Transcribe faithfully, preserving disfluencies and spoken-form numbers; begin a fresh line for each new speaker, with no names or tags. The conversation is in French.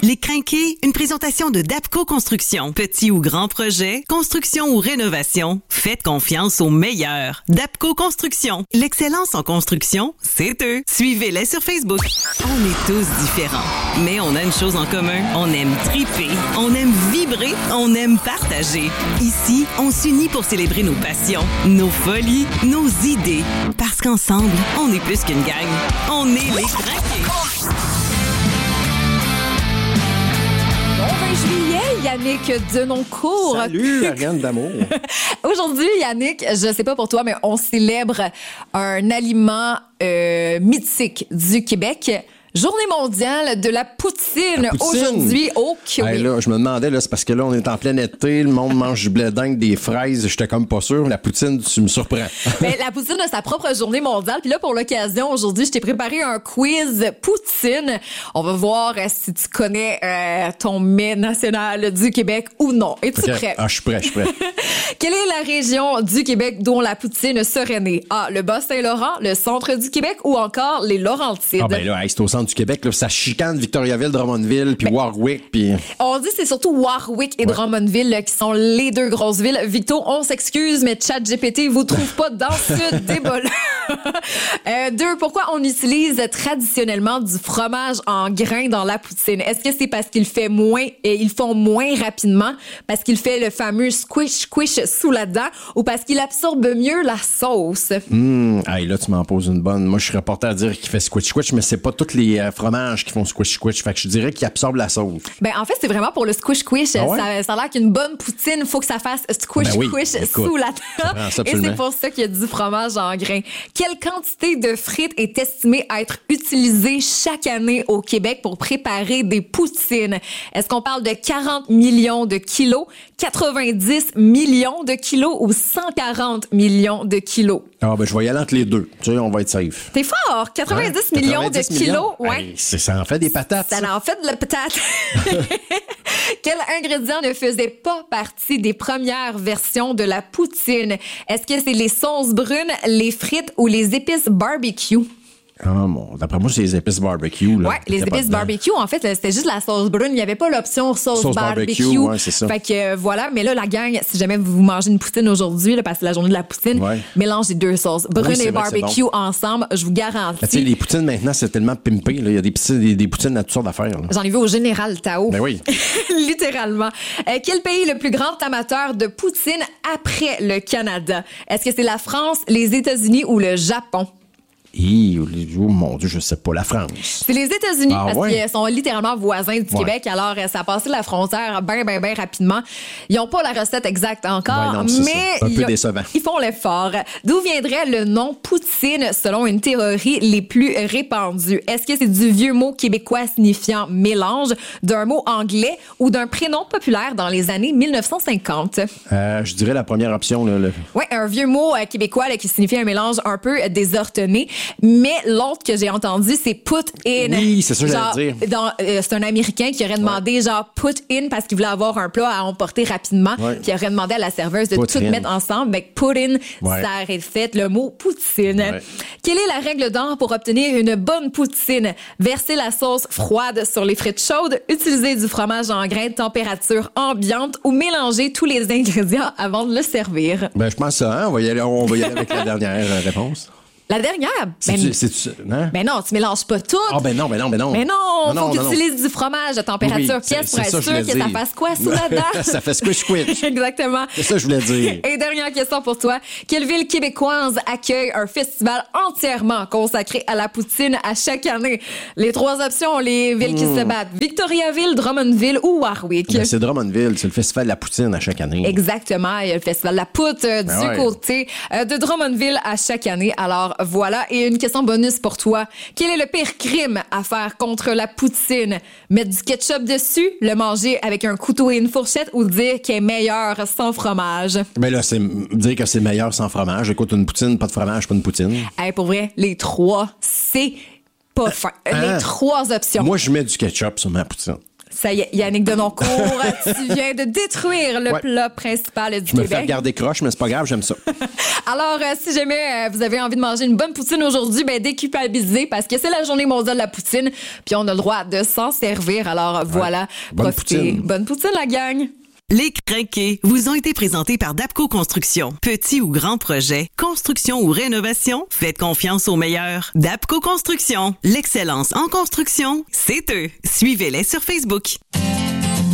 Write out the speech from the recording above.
Les Crinqués, une présentation de Dapco Construction. Petit ou grand projet, construction ou rénovation, faites confiance aux meilleurs. Dapco Construction. L'excellence en construction, c'est eux. Suivez-les sur Facebook. On est tous différents, mais on a une chose en commun. On aime triper, on aime vibrer, on aime partager. Ici, on s'unit pour célébrer nos passions, nos folies, nos idées. Parce qu'ensemble, on est plus qu'une gang. On est les Crinqués.
Juillet, Yannick Denoncourt.
Salut, Ariane d'amour.
Aujourd'hui, Yannick, je sais pas pour toi, mais on célèbre un aliment euh, mythique du Québec. Journée mondiale de la poutine,
la poutine.
Aujourd'hui au Québec.
Hey, là, je me demandais, là, c'est parce que là, on est en plein été, le monde mange du blé d'Inde, des fraises, j'étais comme pas sûr. La poutine, tu me surprends.
Mais la poutine a sa propre journée mondiale. Puis là, pour l'occasion, aujourd'hui, je t'ai préparé un quiz poutine. On va voir euh, si tu connais euh, ton mets national du Québec ou non. Es-tu
Okay.
prêt?
Ah, je suis prêt, je suis prêt.
Quelle est la région du Québec dont la poutine serait née? A, le Bas-Saint-Laurent, le centre du Québec ou encore les Laurentides?
Ah, ben là, hey, c'est au centre du Québec, là, ça chicane Victoriaville, Drummondville, puis
ben,
Warwick, puis...
On dit que c'est surtout Warwick et ouais. Drummondville là, qui sont les deux grosses villes. Victo, on s'excuse, mais ChatGPT vous trouve pas dans ce débat-là. euh, deux, pourquoi on utilise traditionnellement du fromage en grains dans la poutine? Est-ce que c'est parce qu'il fait moins et ils font moins rapidement, parce qu'il fait le fameux squish squish sous la dent, ou parce qu'il absorbe mieux la sauce?
Hum, hey, là, tu m'en poses une bonne. Moi, je serais porté à dire qu'il fait squish squish, mais c'est pas tous les euh, fromages qui font squish squish. Fait que je dirais qu'il absorbe la sauce.
Ben, en fait, c'est vraiment pour le squish squish.
Ah ouais?
Ça, ça a l'air qu'une bonne poutine, faut que ça fasse squish
ben oui,
squish
écoute,
sous la dent. Et c'est pour ça qu'il y a du fromage en grains. Quelle quantité de frites est estimée à être utilisée chaque année au Québec pour préparer des poutines? Est-ce qu'on parle de quarante millions de kilos, quatre-vingt-dix millions de kilos ou cent quarante millions de kilos?
Ah, ben, je vais y aller entre les deux. Tu sais, on va être safe.
T'es fort! quatre-vingt-dix
hein?
millions de
quatre-vingt-dix
kilos,
millions?
ouais.
Hey, c'est, ça en fait des patates.
Ça, ça en fait de la patate. Quel ingrédient ne faisait pas partie des premières versions de la poutine? Est-ce que c'est les sauces brunes, les frites ou les épices barbecue?
Ah, bon, d'après moi, c'est les épices barbecue. Là,
ouais, les épices barbecue, en fait, c'était juste la sauce brune. Il n'y avait pas l'option sauce, sauce barbecue. barbecue
ouais, c'est ça.
Fait que euh, voilà, mais là, la gang, si jamais vous mangez une poutine aujourd'hui, là, parce que c'est la journée de la poutine, ouais. mélangez deux sauces, brune oui, et barbecue bon. ensemble, je vous garantis.
Tu sais, les poutines maintenant, c'est tellement pimpé. Là. Il y a des, petits, des, des poutines à toutes sortes d'affaires. Là.
J'en ai vu au Général Tao.
Ben oui.
Littéralement. Euh, quel pays est le plus grand amateur de poutine après le Canada? Est-ce que c'est la France, les États-Unis ou le Japon?
Et, oh mon Dieu, je sais pas, la France.
C'est les États-Unis, ah, parce ouais? qu'ils sont littéralement voisins du ouais. Québec. Alors, ça a passé la frontière bien, bien, bien rapidement. Ils n'ont pas la recette exacte encore, ouais, non, mais
un peu
ils,
décevant.
Ils font l'effort. D'où viendrait le nom poutine, selon une théorie les plus répandues? Est-ce que c'est du vieux mot québécois signifiant mélange, d'un mot anglais ou d'un prénom populaire dans les années mille neuf cent cinquante?
Euh, je dirais la première option. Là, le...
Oui, un vieux mot euh, québécois là, qui signifie un mélange un peu désordonné. Mais l'autre que j'ai entendu, c'est put in.
Oui, c'est ça que j'allais dire.
Dans, euh, c'est un Américain qui aurait demandé ouais. genre put in parce qu'il voulait avoir un plat à emporter rapidement. Ouais. Puis il aurait demandé à la serveuse de put tout in. mettre ensemble. Mais put in, ouais. ça aurait fait le mot poutine. Ouais. Quelle est la règle d'or pour obtenir une bonne poutine? Verser la sauce froide sur les frites chaudes, utiliser du fromage en grains de température ambiante ou mélanger tous les ingrédients avant de le servir?
Ben, je pense ça, hein? On va y aller, on va y aller avec la dernière réponse.
La dernière?
C'est
ben,
tu, c'est tu, hein?
ben non, tu mélanges pas tout.
Ah ben non, ben non, ben non.
Mais non,
non
faut
non,
que tu utilises du fromage à température oui, pièce pour être sûr que dire. ça fasse quoi sous la dent?
Ça fait squish squish.
Exactement.
C'est ça que je voulais dire.
Et dernière question pour toi. Quelle ville québécoise accueille un festival entièrement consacré à la poutine à chaque année? Les trois options, les villes mmh. qui se battent. Victoriaville, Drummondville ou Warwick?
Ben, c'est Drummondville, c'est le festival de la poutine à chaque année.
Exactement. Il y a le festival de la poutre euh, ben du ouais. côté euh, de Drummondville à chaque année. Alors voilà. Et une question bonus pour toi. Quel est le pire crime à faire contre la poutine? Mettre du ketchup dessus, le manger avec un couteau et une fourchette ou dire qu'il est meilleur sans fromage?
Ben là, c'est dire que c'est meilleur sans fromage. Écoute, une poutine, pas de fromage, pas une poutine.
Hey, pour vrai, les trois, c'est pas fin.
Hein?
Les trois options.
Moi, je mets du ketchup sur ma poutine.
Ça y est, Yannick Denoncourt, tu viens de détruire le
ouais.
plat principal du
Je me
Québec.
fais regarder croche, mais c'est pas grave, j'aime ça.
Alors, euh, si jamais euh, vous avez envie de manger une bonne poutine aujourd'hui, ben déculpabilisez parce que c'est la journée mondiale de la poutine, puis on a le droit de s'en servir. Alors, voilà,
bonne
profitez.
poutine.
Bonne poutine, la gang!
Les crinqués vous ont été présentés par Dapco Construction. Petit ou grand projet, construction ou rénovation, faites confiance aux meilleurs. Dapco Construction, l'excellence en construction, c'est eux. Suivez-les sur Facebook.